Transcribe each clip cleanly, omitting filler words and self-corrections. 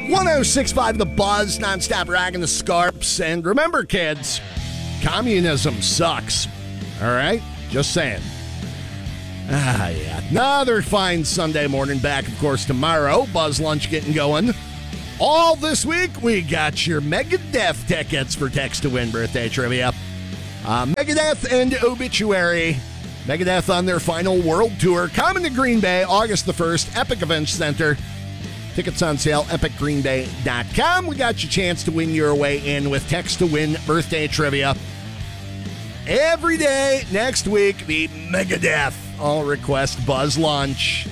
106.5 The Buzz, nonstop rocking the scarps. And remember, kids, communism sucks. All right? Just saying. Yeah. Another fine Sunday morning. Back, of course, tomorrow. Buzz Lunch getting going. All this week, we got your Megadeth tickets for Text to Win birthday trivia. Megadeth and Obituary. Megadeth on their final world tour. Coming to Green Bay, August the 1st, Epic Events Center. Tickets on sale, epicgreenbay.com. We got your chance to win your way in with Text to Win birthday trivia. Every day next week, the Megadeth All Request Buzz Lunch.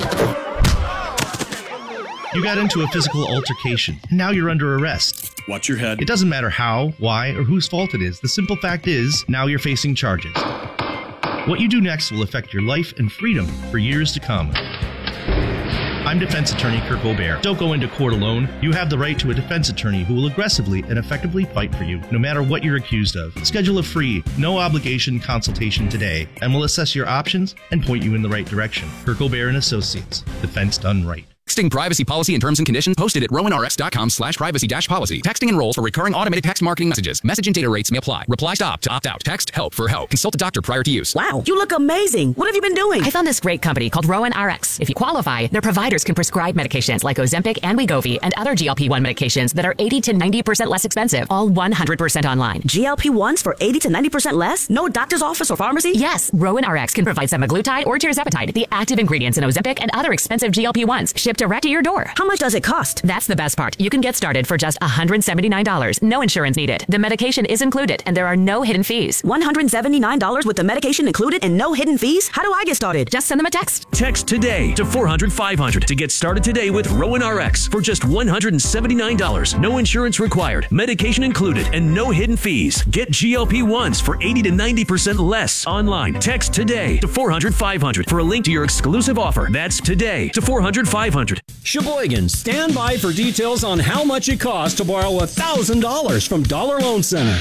You got into a physical altercation, and now you're under arrest. Watch your head. It doesn't matter how, why, or whose fault it is. The simple fact is, now you're facing charges. What you do next will affect your life and freedom for years to come. I'm defense attorney Kirk Aubert. Don't go into court alone. You have the right to a defense attorney who will aggressively and effectively fight for you, no matter what you're accused of. Schedule a free, no-obligation consultation today, and we'll assess your options and point you in the right direction. Kirk Aubert and Associates. Defense done right. Texting privacy policy and terms and conditions posted at rowanrx.com/privacy-policy. Texting enrolls for recurring automated text marketing messages. Message and data rates may apply. Reply stop to opt out. Text help for help. Consult a doctor prior to use. Wow, you look amazing. What have you been doing? I found this great company called Rowan RX. If you qualify, their providers can prescribe medications like Ozempic and Wegovy and other GLP-1 medications that are 80 to 90% less expensive, all 100% online. GLP-1s for 80 to 90% less? No doctor's office or pharmacy? Yes, Rowan RX can provide semaglutide or tirzepatide, the active ingredients in Ozempic and other expensive GLP-1s, shipped direct to your door. How much does it cost? That's the best part. You can get started for just $179. No insurance needed. The medication is included, and there are no hidden fees. $179 with the medication included and no hidden fees? How do I get started? Just send them a text. Text today to 400-500 to get started today with Rowan RX for just $179. No insurance required, medication included, and no hidden fees. Get GLP-1s for 80 to 90% less online. Text today to 400-500 for a link to your exclusive offer. That's today to 400-500. Sheboygan, stand by for details on how much it costs to borrow $1,000 from Dollar Loan Center.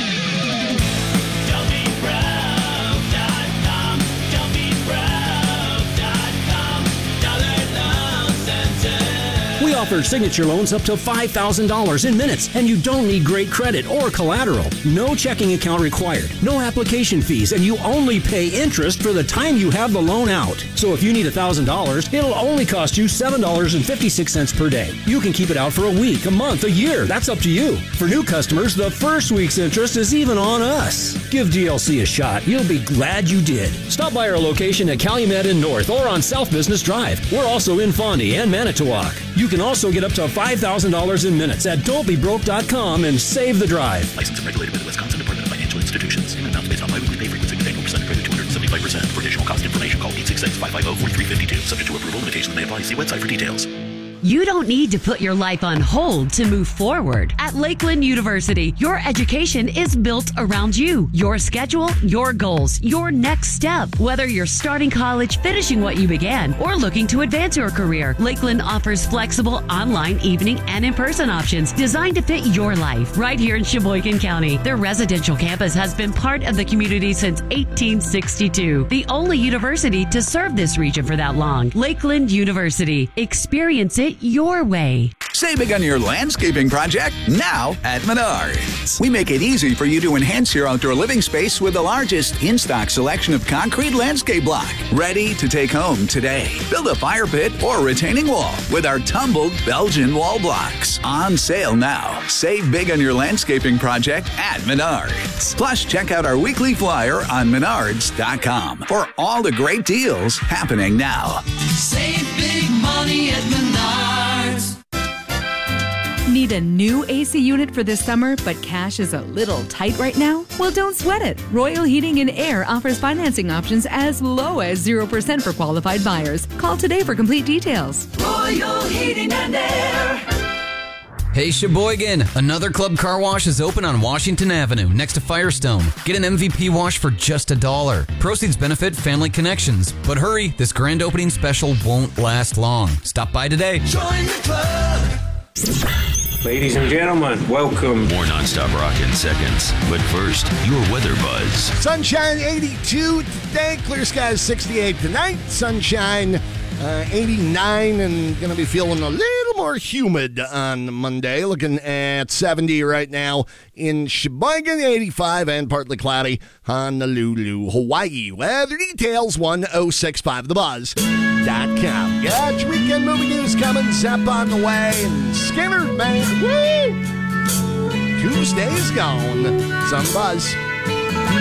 We offer signature loans up to $5,000 in minutes, and you don't need great credit or collateral. No checking account required, no application fees, and you only pay interest for the time you have the loan out. So if you need $1,000, it'll only cost you $7.56 per day. You can keep it out for a week, a month, a year. That's up to you. For new customers, the first week's interest is even on us. Give DLC a shot. You'll be glad you did. Stop by our location at Calumet and North or on South Business Drive. We're also in Fondy and Manitowoc. You can also get up to $5,000 in minutes at dolbybroke.com and save the drive. Licensed and regulated by the Wisconsin Department of Financial Institutions. Payment amounts based on biweekly pay frequency with annual percentage rate of 275%. For additional cost information, call 866-550-4352. Subject to approval, limitations may apply. See website for details. You don't need to put your life on hold to move forward. At Lakeland University, your education is built around you, your schedule, your goals, your next step. Whether you're starting college, finishing what you began, or looking to advance your career, Lakeland offers flexible online, evening, and in-person options designed to fit your life. Right here in Sheboygan County, their residential campus has been part of the community since 1862. The only university to serve this region for that long. Lakeland University. Experience it your way. Save big on your landscaping project now at Menards. We make it easy for you to enhance your outdoor living space with the largest in-stock selection of concrete landscape block. Ready to take home today. Build a fire pit or retaining wall with our tumbled Belgian wall blocks. On sale now. Save big on your landscaping project at Menards. Plus, check out our weekly flyer on Menards.com for all the great deals happening now. Save big money at Menards. Need a new AC unit for this summer, but cash is a little tight right now? Well, don't sweat it. Royal Heating and Air offers financing options as low as 0% for qualified buyers. Call today for complete details. Royal Heating and Air. Hey Sheboygan, another Club Car Wash is open on Washington Avenue next to Firestone. Get an MVP wash for just $1. Proceeds benefit Family Connections. But hurry, this grand opening special won't last long. Stop by today. Join the club. Ladies and gentlemen, welcome. More nonstop rock in seconds. But first, your weather buzz. Sunshine 82 today, clear skies 68 tonight. Sunshine 89 and going to be feeling a little more humid on Monday. Looking at 70 right now in Sheboygan, 85 and partly cloudy Honolulu, Hawaii. Weather details 1065thebuzz.com. Got your weekend movie news coming. Zep on the way. And Skinner, man. Woo! Tuesday's gone. It's on Buzz.